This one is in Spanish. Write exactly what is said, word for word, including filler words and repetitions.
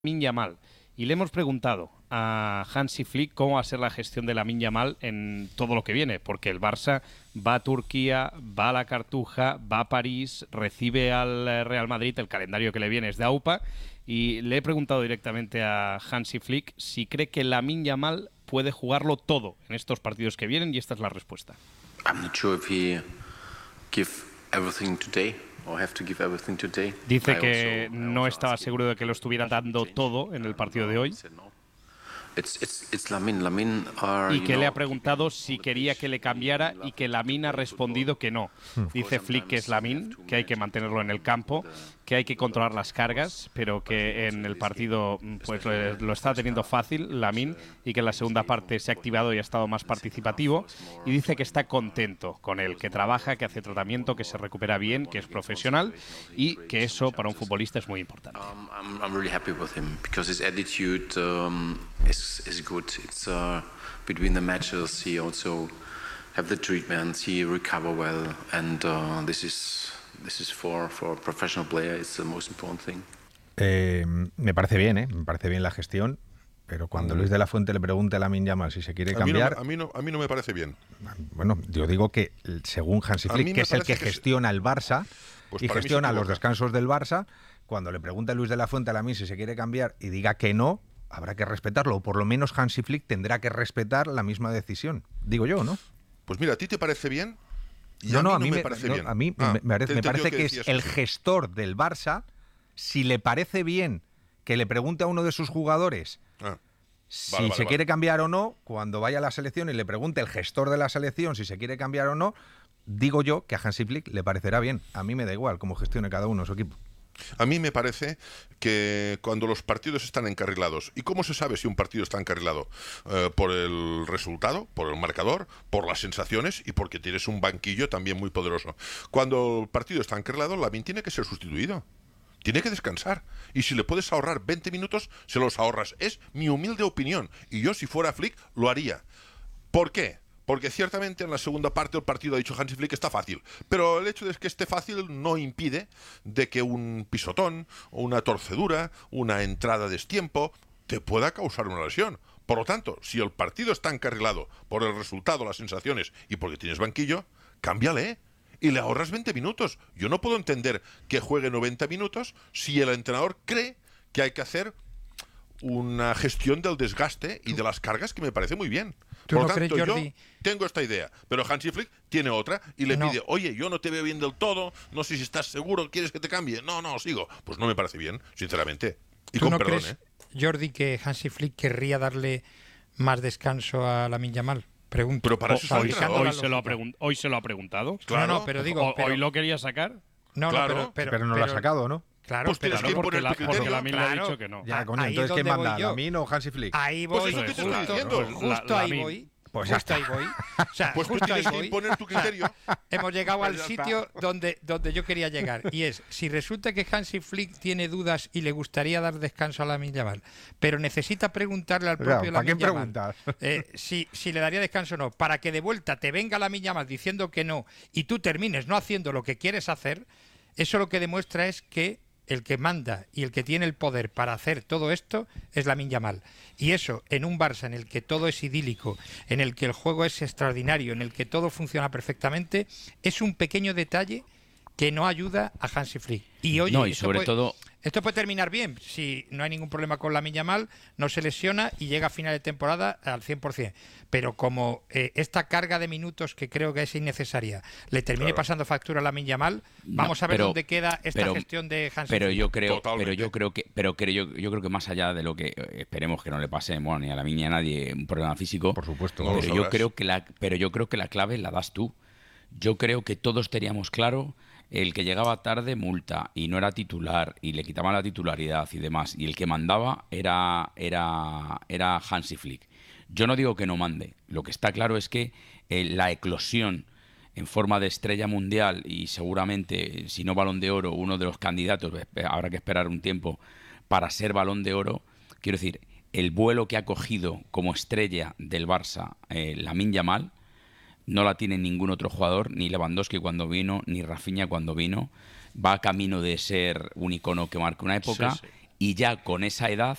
Lamine Yamal. Y le hemos preguntado a Hansi Flick cómo va a ser la gestión de Lamine Yamal en todo lo que viene, porque el Barça va a Turquía, va a la Cartuja, va a París, recibe al Real Madrid, el calendario que le viene es de AUPA, y le he preguntado directamente a Hansi Flick si cree que Lamine Yamal puede jugarlo todo en estos partidos que vienen, y esta es la respuesta. I'm not sure if he give everything today. Dice que no estaba seguro de que lo estuviera dando todo en el partido de hoy. Y que le ha preguntado si quería que le cambiara y que Lamine ha respondido que no. Dice Flick que es Lamine, que hay que mantenerlo en el campo, que hay que controlar las cargas, pero que en el partido pues lo, lo está teniendo fácil Lamine, y que en la segunda parte se ha activado y ha estado más participativo, y dice que está contento con él, que trabaja, que hace tratamiento, que se recupera bien, que es profesional, y que eso para un futbolista es muy importante. Um, I'm really happy with him because his attitude um, is is good. It's uh, between the matches he also have the treatments, he recover well, and uh, this is this is for for a professional player. It's the most important thing. Eh, me parece bien, ¿eh? Me parece bien la gestión. Pero cuando Luis de la Fuente le pregunte a Lamine Yamal si se quiere cambiar... A mí, no, a, mí no, a mí no me parece bien. Bueno, yo digo que según Hansi Flick, que es el que, que gestiona el Barça pues y gestiona los descansos del Barça, cuando le pregunte a Luis de la Fuente a Lamine si se quiere cambiar y diga que no, habrá que respetarlo. O por lo menos Hansi Flick tendrá que respetar la misma decisión. Digo yo, ¿no? Pues mira, ¿a ti te parece bien? Y no, a no, mí a mí no me, me parece no, bien. A mí ah, me parece, te, me te parece que, que es el eso. gestor del Barça, si le parece bien que le pregunte a uno de sus jugadores... Ah. Si vale, vale, se vale. quiere cambiar o no, cuando vaya a la selección y le pregunte el gestor de la selección si se quiere cambiar o no, digo yo que a Hansi Flick le parecerá bien. A mí me da igual cómo gestione cada uno su equipo. A mí me parece que cuando los partidos están encarrilados, ¿y cómo se sabe si un partido está encarrilado? Eh, por el resultado, por el marcador, por las sensaciones y porque tienes un banquillo también muy poderoso. Cuando el partido está encarrilado, Lamine tiene que ser sustituido. Tiene que descansar. Y si le puedes ahorrar veinte minutos, se los ahorras. Es mi humilde opinión. Y yo, si fuera Flick, lo haría. ¿Por qué? Porque ciertamente en la segunda parte del partido ha dicho Hansi Flick que está fácil. Pero el hecho de que esté fácil no impide de que un pisotón, una torcedura, una entrada a destiempo, te pueda causar una lesión. Por lo tanto, si el partido está encarrilado por el resultado, las sensaciones y porque tienes banquillo, cámbiale. Y le ahorras veinte minutos. Yo no puedo entender que juegue noventa minutos si el entrenador cree que hay que hacer una gestión del desgaste y de las cargas que me parece muy bien. Por lo no tanto, crees, yo tengo esta idea, pero Hansi Flick tiene otra y le no. pide, oye, yo no te veo bien del todo, no sé si estás seguro, ¿quieres que te cambie? No, no, sigo. Pues no me parece bien, sinceramente. Y ¿Tú con no perdón, crees, ¿eh? Jordi, que Hansi Flick querría darle más descanso a Lamine Yamal? Pregunto. Pero para eso hoy, es hoy, se lo ha hoy se lo ha preguntado. Claro, no, no, pero digo... O, pero, ¿Hoy lo quería sacar? No, claro, no, pero, pero, pero no pero, lo ha sacado, ¿no? Claro, pues pero tienes que porque, imponer la, tu porque la criterio. le ha Claro. dicho que no. Ya, coño, ahí entonces ¿quién manda? yo. ¿Lamine o Hansi Flick? Ahí voy. Pues eso te estoy justo, diciendo. Justo la, ahí la, voy. Pues justo ahí voy. O sea, pues justo tú tienes ahí que voy. imponer tu criterio. O sea, hemos llegado al sitio donde, donde yo quería llegar. Y es, si resulta que Hansi Flick tiene dudas y le gustaría dar descanso a Lamine Yamal, pero necesita preguntarle al propio ¿Para qué Lamine Yamal preguntas? eh, si, si le daría descanso o no, para que de vuelta te venga Lamine Yamal diciendo que no y tú termines no haciendo lo que quieres hacer, eso lo que demuestra es que el que manda y el que tiene el poder para hacer todo esto es Lamine Yamal. Y eso, en un Barça en el que todo es idílico, en el que el juego es extraordinario, en el que todo funciona perfectamente, es un pequeño detalle que no ayuda a Hansi Flick. Y oye, no, y esto sobre puede, todo... esto puede terminar bien si no hay ningún problema con Lamine Yamal, no se lesiona y llega a final de temporada al cien por ciento. Pero como eh, esta carga de minutos que creo que es innecesaria le termine claro. pasando factura a Lamine Yamal, vamos no, a ver pero, dónde queda esta pero, gestión de Hansi pero Flick. Yo creo, Totalmente. pero yo creo que, pero creo yo, yo creo que más allá de lo que eh, esperemos que no le pase, bueno, ni a Lamine ni a nadie un problema físico, por supuesto, no no pero yo creo que la, pero yo creo que la clave la das tú. Yo creo que todos teníamos claro el que llegaba tarde multa y no era titular y le quitaban la titularidad y demás, y el que mandaba era era era Hansi Flick. Yo no digo que no mande, lo que está claro es que eh, la eclosión en forma de estrella mundial y seguramente, si no Balón de Oro, uno de los candidatos, habrá que esperar un tiempo para ser Balón de Oro, quiero decir, el vuelo que ha cogido como estrella del Barça eh, Lamine Yamal, no la tiene ningún otro jugador, ni Lewandowski cuando vino, ni Rafinha cuando vino. Va camino de ser un icono que marca una época. Sí, sí. y ya con esa edad